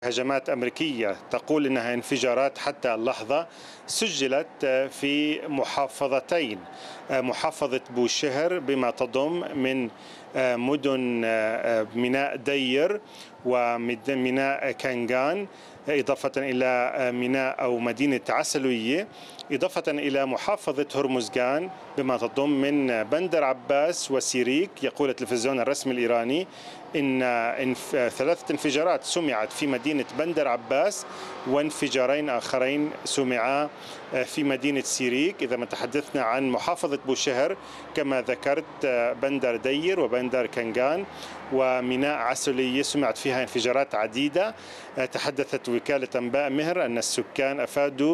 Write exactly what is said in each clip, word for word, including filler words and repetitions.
هجمات أمريكية تقول إنها انفجارات حتى اللحظة سجلت في محافظتين، محافظة بوشهر بما تضم من مدن ميناء دير وميناء كانغان، إضافة إلى ميناء أو مدينة عسلوية، إضافة إلى محافظة هرمزغان بما تضم من بندر عباس وسيريك. يقول التلفزيون الرسمي الإيراني إن ثلاثة انفجارات سمعت في مدينة بندر عباس وانفجارين آخرين سمعا في مدينة سيريك. إذا ما تحدثنا عن محافظة بوشهر كما ذكرت بندر دير وبندر كانغان وميناء عسلية سمعت فيها انفجارات عديدة. تحدثت وكالة أنباء مهر أن السكان أفادوا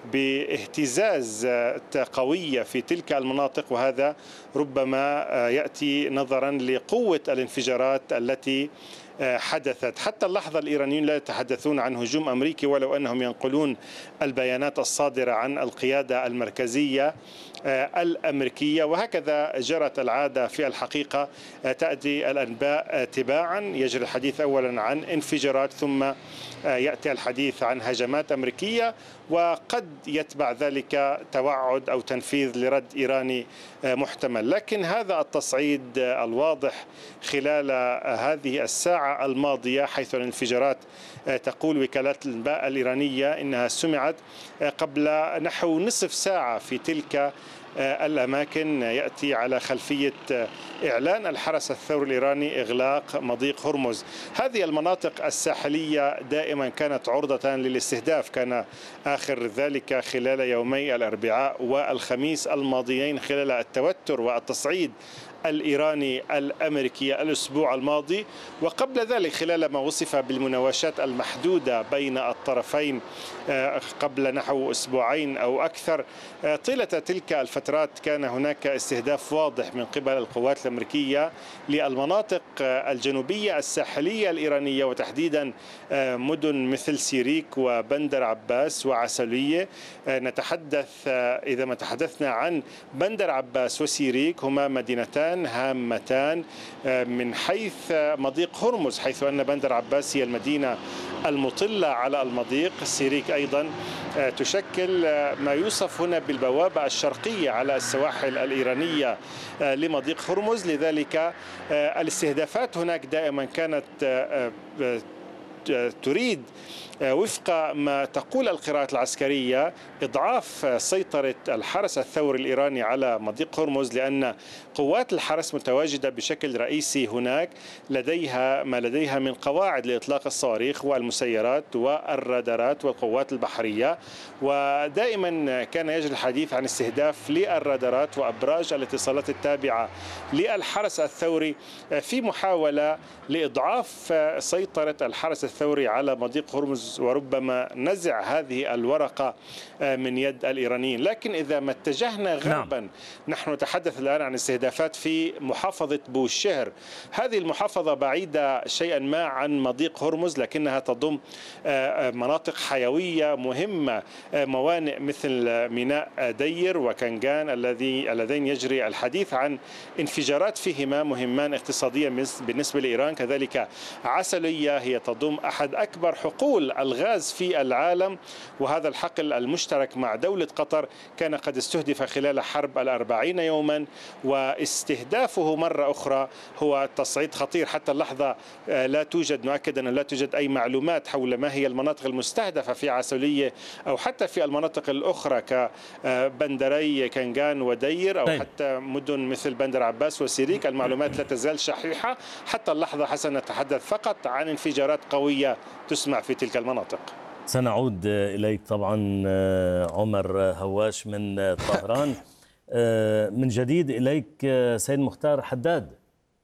باهتزاز قوية في تلك المناطق، وهذا ربما يأتي نظرا لقوة الانفجارات التي حدثت. حتى اللحظة الإيرانيون لا يتحدثون عن هجوم أمريكي، ولو أنهم ينقلون البيانات الصادرة عن القيادة المركزية الأمريكية، وهكذا جرت العادة في الحقيقة. تأتي الأنباء تباعا، يجري الحديث أولا عن انفجارات ثم يأتي الحديث عن هجمات أمريكية، وقد يتبع ذلك توعد أو تنفيذ لرد إيراني محتمل. لكن هذا التصعيد الواضح خلال هذه الساعة الماضية، حيث الانفجارات تقول وكالات الأنباء الإيرانية إنها سمعت قبل نحو نصف ساعة في تلك الأماكن، يأتي على خلفية إعلان الحرس الثوري الإيراني إغلاق مضيق هرمز. هذه المناطق الساحلية دائما كانت عرضة للاستهداف، كان آخر ذلك خلال يومي الأربعاء والخميس الماضيين خلال التوتر والتصعيد الإيراني الأمريكي الأسبوع الماضي، وقبل ذلك خلال ما وصف بالمناوشات المحدودة بين الطرفين قبل نحو أسبوعين أو أكثر. طيلة تلك الفترات كان هناك استهداف واضح من قبل القوات الأمريكية للمناطق الجنوبية الساحلية الإيرانية، وتحديدا مدن مثل سيريك وبندر عباس وعسلية. نتحدث إذا ما تحدثنا عن بندر عباس وسيريك هما مدينتان هامتان من حيث مضيق هرمز، حيث أن بندر عباس هي المدينة المطلة على المضيق. سيريك أيضا تشكل ما يوصف هنا بالبوابة الشرقية على السواحل الإيرانية لمضيق هرمز. لذلك الاستهدافات هناك دائما كانت تريد وفق ما تقول القراءات العسكرية إضعاف سيطرة الحرس الثوري الإيراني على مضيق هرمز، لأن قوات الحرس متواجدة بشكل رئيسي هناك، لديها ما لديها من قواعد لإطلاق الصواريخ والمسيرات والرادارات والقوات البحرية، ودائما كان يجري الحديث عن استهداف للرادارات وأبراج الاتصالات التابعة للحرس الثوري في محاولة لإضعاف سيطرة الحرس الثوري على مضيق هرمز وربما نزع هذه الورقة من يد الإيرانيين. لكن إذا ما اتجهنا غربا، نعم. نحن نتحدث الآن عن استهدافات في محافظة بوشهر. هذه المحافظة بعيدة شيئا ما عن مضيق هرمز، لكنها تضم مناطق حيوية مهمة، موانئ مثل ميناء دير وكانغان الذي اللذين يجري الحديث عن انفجارات فيهما مهمان اقتصاديا بالنسبة لإيران. كذلك عسلية هي تضم أحد أكبر حقول الغاز في العالم، وهذا الحقل المشترك مع دولة قطر كان قد استهدف خلال حرب الأربعين يوما، واستهدافه مرة أخرى هو تصعيد خطير. حتى اللحظة لا توجد، نؤكد أن لا توجد أي معلومات حول ما هي المناطق المستهدفة في عسلية أو حتى في المناطق الأخرى كبندري كانغان ودير أو طيب. حتى مدن مثل بندر عباس وسيريك. المعلومات لا تزال شحيحة حتى اللحظة. حسن نتحدث فقط عن انفجارات قوية تسمع في تلك المناطق. سنعود إليك طبعا عمر هواش من طهران. من جديد إليك سيد مختار حداد.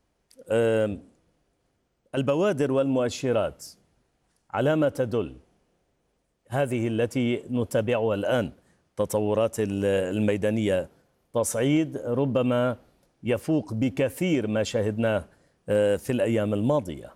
البوادر والمؤشرات على ما تدل، هذه التي نتابعها الآن، تطورات الميدانية، تصعيد ربما يفوق بكثير ما شاهدناه في الأيام الماضية.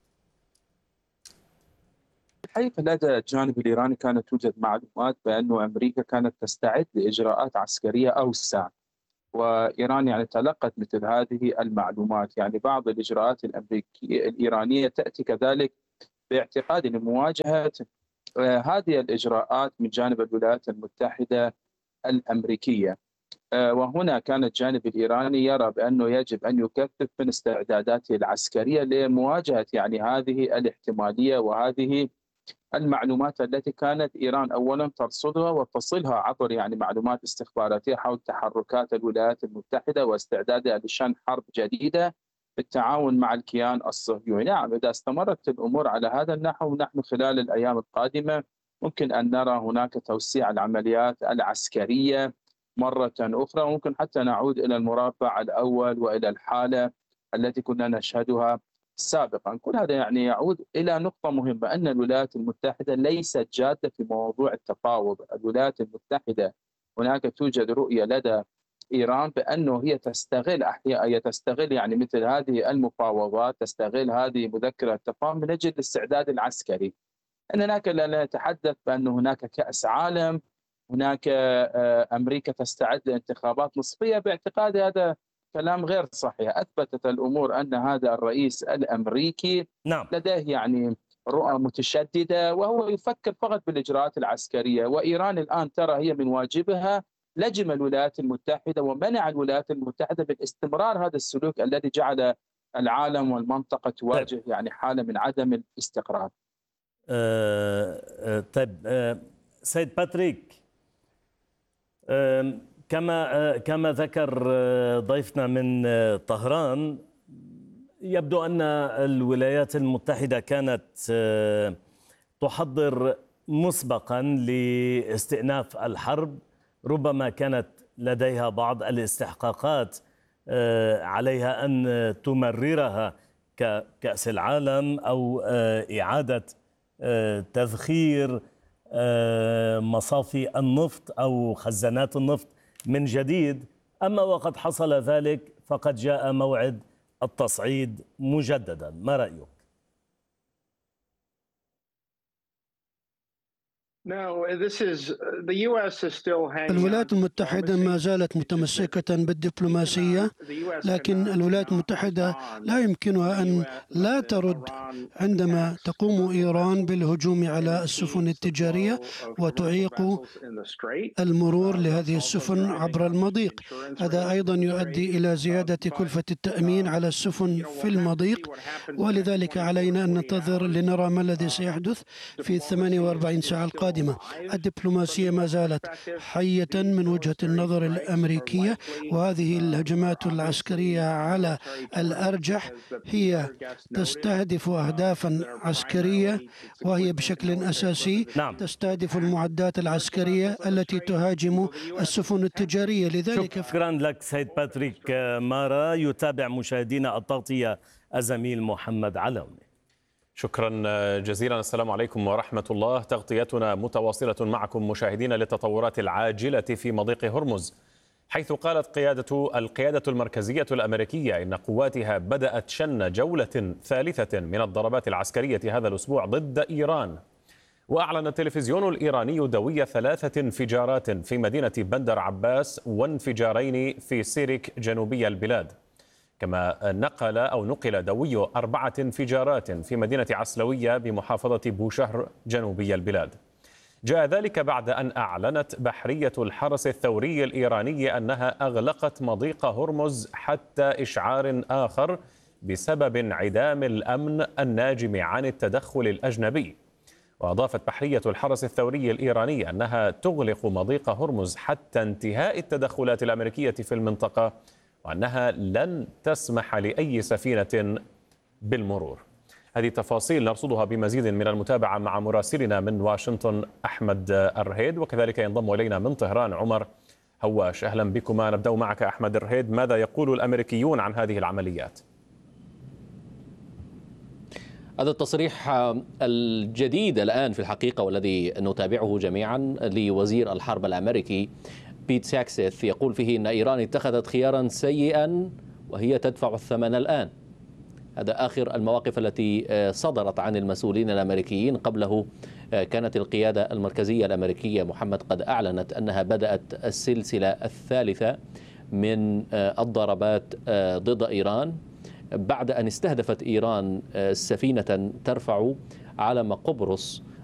الحقيقة لدى الجانب الإيراني كانت توجد معلومات بأن أمريكا كانت تستعد لإجراءات عسكرية أوسع، وإيران يعني تلقت مثل هذه المعلومات. يعني بعض الإجراءات الأمريكية الإيرانية تأتي كذلك باعتقادي لمواجهة هذه الإجراءات من جانب الولايات المتحدة الأمريكية. وهنا كان الجانب الإيراني يرى بأنه يجب أن يكثف من استعداداته العسكرية لمواجهة يعني هذه الاحتمالية وهذه المعلومات التي كانت إيران أولا ترصدها وتصلها عبر يعني معلومات استخباراتية حول تحركات الولايات المتحدة واستعدادها لشن حرب جديدة بالتعاون مع الكيان الصهيوني. نعم، إذا استمرت الأمور على هذا النحو نحن خلال الأيام القادمة ممكن أن نرى هناك توسيع العمليات العسكرية مرة أخرى، وممكن حتى نعود إلى المربع الأول وإلى الحالة التي كنا نشهدها سابقا. كل هذا يعني يعود إلى نقطة مهمة، أن الولايات المتحدة ليست جادة في موضوع التفاوض. الولايات المتحدة هناك توجد رؤية لدى إيران بأنه هي تستغل أحيانا تستغل يعني مثل هذه المفاوضات، تستغل هذه مذكرة التفاهم من أجل الاستعداد العسكري. أن هناك لا نتحدث بأن هناك كأس عالم، هناك أمريكا تستعد لانتخابات نصفية. باعتقادي هذا كلام غير صحيح. أثبتت الأمور أن هذا الرئيس الأمريكي نعم. لديه يعني رؤى متشددة وهو يفكر فقط بالإجراءات العسكرية، وإيران الآن ترى هي من واجبها لجم الولايات المتحدة ومنع الولايات المتحدة بالاستمرار هذا السلوك الذي جعل العالم والمنطقة تواجه يعني حالة من عدم الاستقرار. أه طيب أه سيد باتريك، أه كما أه كما ذكر ضيفنا من طهران، يبدو أن الولايات المتحدة كانت أه تحضر مسبقا لاستئناف الحرب، ربما كانت لديها بعض الاستحقاقات عليها أن تمررها ككأس العالم أو إعادة تذخير مصافي النفط أو خزانات النفط من جديد. أما وقد حصل ذلك فقد جاء موعد التصعيد مجددا. ما رأيك؟ الولايات المتحدة ما زالت متمسكة بالدبلوماسية، لكن الولايات المتحدة لا يمكنها أن لا ترد عندما تقوم إيران بالهجوم على السفن التجارية وتعيق المرور لهذه السفن عبر المضيق. هذا أيضا يؤدي إلى زيادة كلفة التأمين على السفن في المضيق، ولذلك علينا أن ننتظر لنرى ما الذي سيحدث في الثمانية وأربعين ساعة القادمة. الدبلوماسية ما زالت حية من وجهة النظر الأمريكية، وهذه الهجمات العسكرية على الأرجح هي تستهدف أهدافا عسكرية، وهي بشكل أساسي نعم. تستهدف المعدات العسكرية التي تهاجم السفن التجارية. لذلك شكرا لك سيد باتريك مارا. يتابع مشاهدينا التغطية الزميل محمد علوني. شكرا جزيلا. السلام عليكم ورحمة الله. تغطيتنا متواصلة معكم مشاهدينا للتطورات العاجلة في مضيق هرمز، حيث قالت قيادة القيادة المركزية الأمريكية إن قواتها بدأت شن جولة ثالثة من الضربات العسكرية هذا الأسبوع ضد إيران. وأعلن التلفزيون الإيراني دوي ثلاثة انفجارات في مدينة بندر عباس وانفجارين في سيرك جنوبي البلاد. كما نقل أو نقل دوي أربعة انفجارات في مدينة عسلوية بمحافظة بوشهر جنوبي البلاد. جاء ذلك بعد أن أعلنت بحرية الحرس الثوري الإيراني أنها أغلقت مضيق هرمز حتى إشعار آخر بسبب انعدام الأمن الناجم عن التدخل الأجنبي. وأضافت بحرية الحرس الثوري الإيراني أنها تغلق مضيق هرمز حتى انتهاء التدخلات الأمريكية في المنطقة، وأنها لن تسمح لأي سفينة بالمرور. هذه التفاصيل نرصدها بمزيد من المتابعة مع مراسلنا من واشنطن أحمد الرهيد، وكذلك ينضم إلينا من طهران عمر هواش. أهلا بكما. نبدأ معك أحمد الرهيد، ماذا يقول الأمريكيون عن هذه العمليات؟ هذا التصريح الجديد الآن في الحقيقة والذي نتابعه جميعا لوزير الحرب الأمريكي بيت ساكسيث، يقول فيه أن إيران اتخذت خيارا سيئا وهي تدفع الثمن الآن. هذا آخر المواقف التي صدرت عن المسؤولين الأمريكيين. قبله كانت القيادة المركزية الأمريكية محمد قد أعلنت أنها بدأت السلسلة الثالثة من الضربات ضد إيران بعد أن استهدفت إيران سفينة ترفع علم قبرص